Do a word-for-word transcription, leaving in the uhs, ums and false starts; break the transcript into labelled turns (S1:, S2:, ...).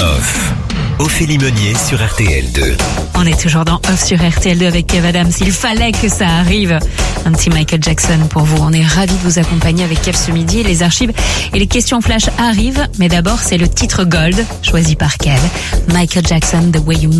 S1: Off. Ophélie Meunier sur R T L deux.
S2: On est toujours dans Off sur R T L deux avec Kev Adams. Il fallait que ça arrive. Un petit Michael Jackson pour vous. On est ravis de vous accompagner avec Kev ce midi. Les archives et les questions flash arrivent. Mais d'abord, c'est le titre Gold, choisi par Kev. Michael Jackson, The Way You Make